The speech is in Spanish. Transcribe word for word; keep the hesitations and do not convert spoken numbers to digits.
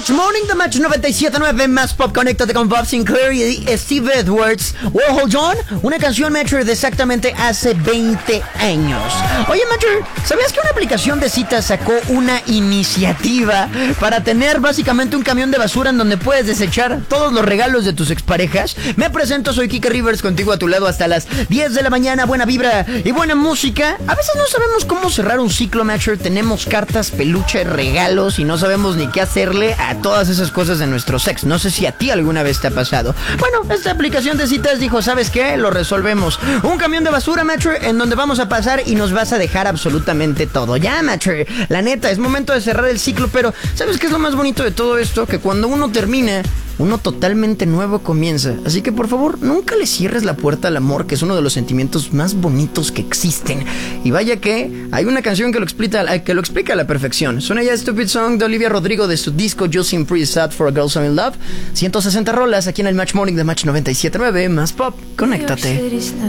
Match Morning, The Match noventa y siete punto nueve, más pop. Conéctate con Bob Sinclair y Steve Edwards. Well, hold on, una canción, Matcher, de exactamente hace veinte años. Oye, Matcher, ¿sabías que una aplicación de citas sacó una iniciativa para tener básicamente un camión de basura en donde puedes desechar todos los regalos de tus exparejas? Me presento, soy Kike Rivers, contigo a tu lado hasta las diez de la mañana. Buena vibra y buena música. A veces no sabemos cómo cerrar un ciclo, Matcher. Tenemos cartas, peluche, regalos y no sabemos ni qué hacerle a todas esas cosas de nuestro sex. No sé si a ti alguna vez te ha pasado. Bueno, esta aplicación de citas dijo, ¿sabes qué? Lo resolvemos. Un camión de basura, Matcher, en donde vamos a pasar y nos vas a dejar absolutamente todo. Ya, Matcher, la neta, es momento de cerrar el ciclo, pero ¿sabes qué es lo más bonito de todo esto? Que cuando uno termina, uno totalmente nuevo comienza. Así que por favor, nunca le cierres la puerta al amor, que es uno de los sentimientos más bonitos que existen. Y vaya que hay una canción que lo explica, que lo explica a la perfección. Suena ya Stupid Song de Olivia Rodrigo de su disco You Seem Pretty Sad for a Girl So In Love. ciento sesenta rolas aquí en el Match Morning de Match noventa y siete punto nueve, más pop. Conéctate.